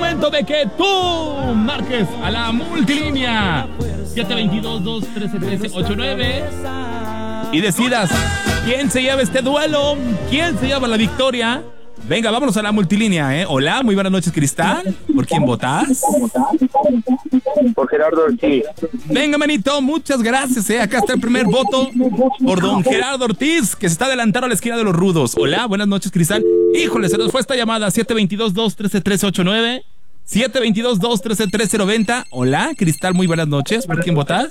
momento de que tú marques a la multilínea 722-213-1389 y decidas quién se lleva este duelo, quién se lleva la victoria. Venga, vámonos a la multilínea, ¿eh? Hola, muy buenas noches, Cristal. ¿Por quién votas? Por Gerardo Ortiz. Venga, manito, muchas gracias, ¿eh? Acá está el primer voto por don Gerardo Ortiz, que se está adelantando a la esquina de los rudos. Hola, buenas noches, Cristal. Híjole, se nos fue esta llamada, 722-213-1389, 722-213-1390. Hola, Cristal, muy buenas noches. ¿Por quién votas?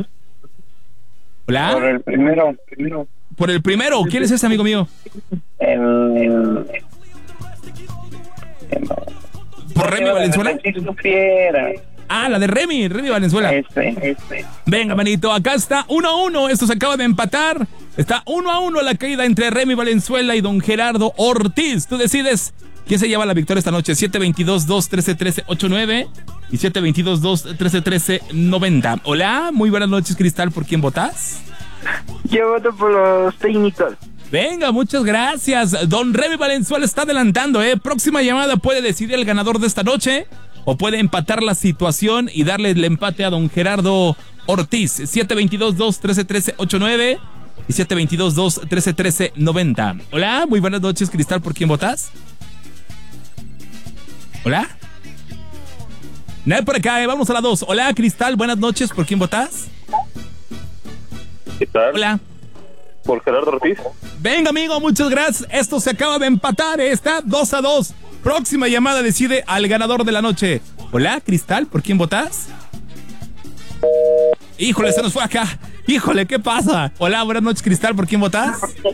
Hola. Por el primero. Por el primero. ¿Quién es ese, amigo mío? ¿Por Remy Valenzuela? Si supiera. Ah, la de Remy Valenzuela. Venga, manito, acá está 1-1. Esto se acaba de empatar. Está 1-1 la caída entre Remy Valenzuela y don Gerardo Ortiz. Tú decides quién se lleva la victoria esta noche. 722-213-1389 y 722-213-1390. Hola, muy buenas noches, Cristal. ¿Por quién votas? Yo voto por los técnicos. Venga, muchas gracias. Don Remy Valenzuela está adelantando, ¿eh? Próxima llamada puede decidir el ganador de esta noche o puede empatar la situación y darle el empate a don Gerardo Ortiz. 722-213-1389 y 722-213-1390. Hola, muy buenas noches, Cristal. ¿Por quién votas? Hola. Nadie por acá, vamos a la 2. Hola, Cristal, buenas noches. ¿Por quién votas? ¿Qué tal? Hola. Por Gerardo Ortiz. Venga, amigo, muchas gracias. Esto se acaba de empatar, está 2-2. Próxima llamada decide al ganador de la noche. Hola, Cristal, ¿por quién votas? Híjole, se nos fue acá. Híjole, ¿qué pasa? Hola, buenas noches, Cristal, ¿por quién votas?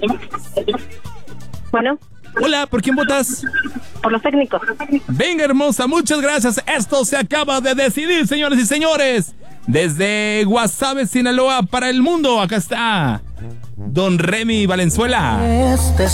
Bueno. Hola, ¿por quién votas? Por los técnicos. Venga, hermosa, muchas gracias. Esto se acaba de decidir, señores y señores. Desde Guasave, Sinaloa, para el mundo, acá está don Remy Valenzuela.